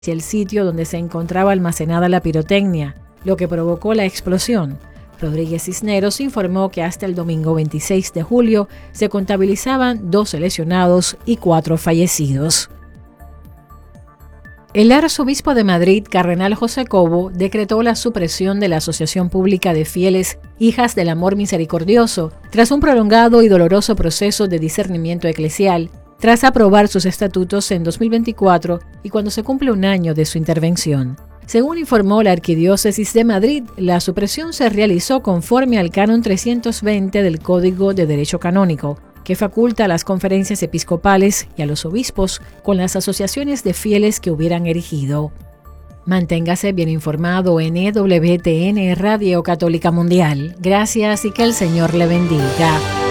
hacia el sitio donde se encontraba almacenada la pirotecnia, lo que provocó la explosión. Rodríguez Cisneros informó que hasta el domingo 26 de julio se contabilizaban 12 lesionados y 4 fallecidos. El arzobispo de Madrid, cardenal José Cobo, decretó la supresión de la Asociación Pública de Fieles Hijas del Amor Misericordioso tras un prolongado y doloroso proceso de discernimiento eclesial, tras aprobar sus estatutos en 2024 y cuando se cumple un año de su intervención. Según informó la Arquidiócesis de Madrid, la supresión se realizó conforme al Canon 320 del Código de Derecho Canónico, que faculta a las conferencias episcopales y a los obispos con las asociaciones de fieles que hubieran erigido. Manténgase bien informado en EWTN Radio Católica Mundial. Gracias y que el Señor le bendiga.